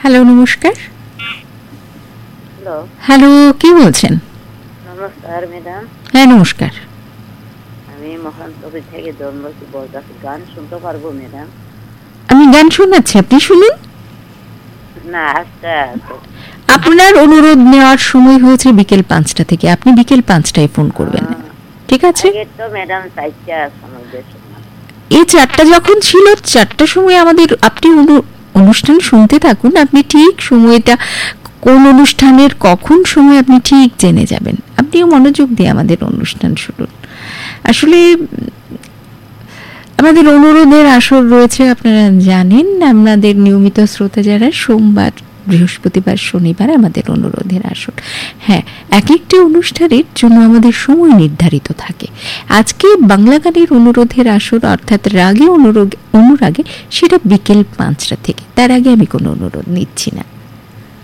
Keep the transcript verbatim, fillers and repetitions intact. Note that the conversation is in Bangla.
হ্যালো, নমস্কার। হ্যালো। হ্যালো, কে বলছেন? নমস্কার ম্যাডাম। হ্যাঁ, নমস্কার। আমি মহানপুর থেকে জন্মতি বলতেছি। গান শুনতে পারবো ম্যাডাম? আমি গান শোনাচ্ছি, আপনি শুনুন। না, আচ্ছা। আপনার অনুরোধ নেওয়ার সময় হয়েছে বিকেল পাঁচটা থেকে, আপনি বিকেল পাঁচটায় ফোন করবেন, ঠিক আছে? আগে তো ম্যাডাম চারটা সময় বেশি না। এই চারটা যখন ছিল, চারটার সময় আমাদের আপনি অনুষ্ঠান শুনতে থাকুন, আপনি ঠিক সময়টা কোন অনুষ্ঠানের কখন সময় আপনি ঠিক জেনে যাবেন। আপনিও মনোযোগ দিয়ে আমাদের অনুষ্ঠান শুনুন। আসলে আমাদের অনুরোধের আসর রয়েছে, আপনারা জানেন। আমাদের নিয়মিত শ্রোতা যারা, সোমবার, বৃহস্পতিবার, শনিবার আমাদের অনুরোধের আসর। হ্যাঁ, এক একটি অনুষ্ঠানের জন্য আমাদের সময় নির্ধারিত থাকে। আজকে বাংলা গানের অনুরোধের আসর, অর্থাৎ রাগে অনুরোধ অনুরাগে, সেটা বিকেল পাঁচটা থেকে। তার আগে আমি কোনো অনুরোধ নিচ্ছি না।